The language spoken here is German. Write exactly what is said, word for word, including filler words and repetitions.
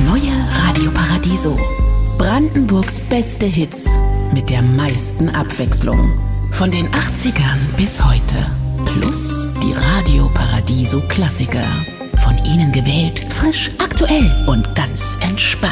neue Radio Paradiso. Brandenburgs beste Hits mit der meisten Abwechslung. Von den achtzigern bis heute. Plus die Radio Paradiso Klassiker. Von Ihnen gewählt, frisch, aktuell und ganz entspannt.